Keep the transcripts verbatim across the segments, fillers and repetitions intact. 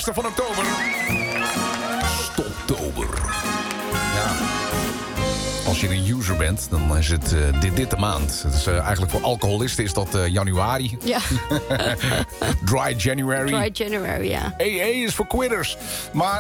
eerste van oktober. Stoptober. Ja. Als je een user bent, dan is het uh, dit, dit de maand. Het is, uh, eigenlijk voor alcoholisten is dat uh, januari. Ja. Dry January. Dry January, ja. A A is voor quitters. Maar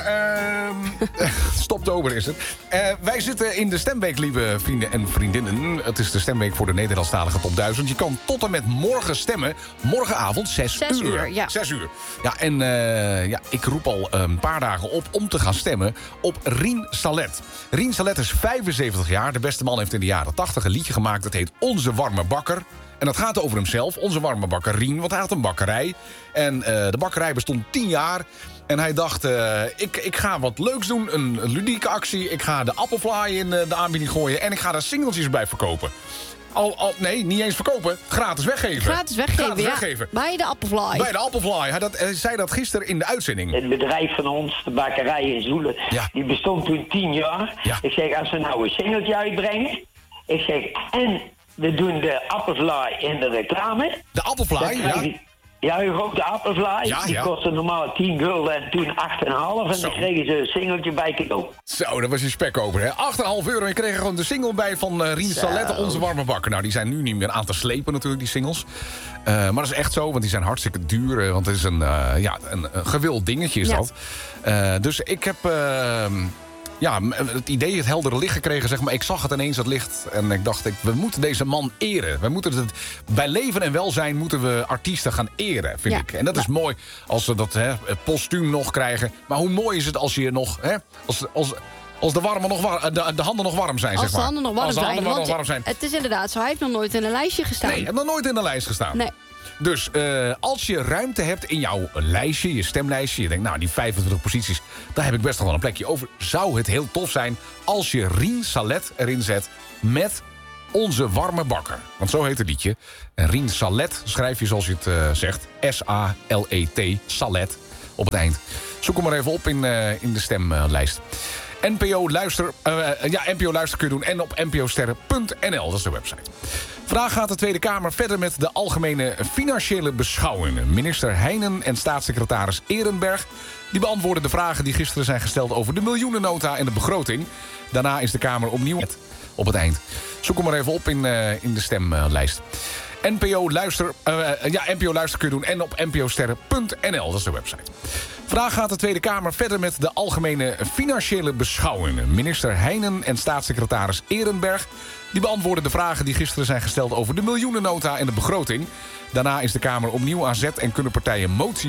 uh, stoptober is het. Uh, wij zitten in de stemweek, lieve vrienden en vriendinnen. Het is de stemweek voor de Nederlandstalige top duizend. Je kan tot en met morgen stemmen. Morgenavond, zes, zes uur. uur. Ja. Zes uur. Ja, en uh, ja, ik roep al een paar dagen op om te gaan stemmen op Rien Salet. Rien Salet is vijfenzeventig jaar. De beste man heeft in de jaren tachtig een liedje gemaakt. Dat heet Onze Warme Bakker. En dat gaat over hemzelf, onze warme bakker Rien. Want hij had een bakkerij. En uh, de bakkerij bestond tien jaar. En hij dacht, uh, ik, ik ga wat leuks doen. Een, een ludieke actie. Ik ga de Applefly in uh, de aanbieding gooien. En ik ga daar singeltjes bij verkopen. Al, al, nee, niet eens verkopen. Gratis weggeven. Gratis weggeven, Gratis ja. weggeven. Bij de Applefly. Bij de Applefly. Hij, dat, hij zei dat gisteren in de uitzending. Het bedrijf van ons, de bakkerij in Zoelen, Ja. die bestond toen tien jaar. Ja. Ik zeg, als we nou een singeltje uitbrengen. Ik zeg, en we doen de Applefly in de reclame. De Applefly, Dan krijg ja. je- Ja, u ook de Applefly. Ja, die ja. kostte normaal tien gulden en toen acht komma vijf. En Zo. dan kregen ze een singeltje bij cadeau. Zo, dat was je spekkoper, hè? acht komma vijf euro en je kreeg er gewoon de single bij van uh, Rien Zo. Salet, onze warme bakker. Nou, die zijn nu niet meer aan te slepen natuurlijk, die singles. Uh, maar dat is echt zo, want die zijn hartstikke duur. uh, Want het is een, uh, ja, een, een gewild dingetje is Ja. dat. Uh, dus ik heb... Uh, ja, het idee, het heldere licht gekregen, zeg maar. Ik zag het ineens, het licht. En ik dacht, ik, we moeten deze man eren. We moeten het, bij leven en welzijn moeten we artiesten gaan eren, vind Ja. ik. En dat is mooi als we dat hè, postuum nog krijgen. Maar hoe mooi is het als je nog... Hè, als, als, als de, warme nog war, de, de handen nog warm zijn, Als zeg de maar. handen nog warm als de zijn. handen nog want warm zijn. Het is inderdaad zo, hij heeft nog nooit in een lijstje gestaan. Nee, hij heeft nog nooit in de lijst gestaan. Nee. Dus uh, als je ruimte hebt in jouw lijstje, je stemlijstje... je denkt, nou, die vijfentwintig posities, daar heb ik best nog wel een plekje over... zou het heel tof zijn als je Rien Salet erin zet met Onze Warme Bakker. Want zo heet het liedje. En Rien Salet schrijf je zoals je het uh, zegt. S A L E T, Salet, op het eind. Zoek hem maar even op in, uh, in de stemlijst. N P O Luister, uh, ja, N P O Luister kun je doen en op n p o sterren punt n l, dat is de website. Vandaag gaat de Tweede Kamer verder met de algemene financiële beschouwingen. Minister Heijnen en staatssecretaris Ehrenberg die beantwoorden de vragen die gisteren zijn gesteld over de miljoenennota en de begroting. Daarna is de Kamer opnieuw op het eind. Zoek hem maar even op in, uh, in de stemlijst. N P O Luister, uh, ja, N P O Luister kun je doen en op n p o sterren punt n l, dat is de website. Vandaag gaat de Tweede Kamer verder met de algemene financiële beschouwingen. Minister Heijnen en staatssecretaris Ehrenberg die beantwoorden de vragen die gisteren zijn gesteld over de miljoenennota en de begroting. Daarna is de Kamer opnieuw aan zet en kunnen partijen moties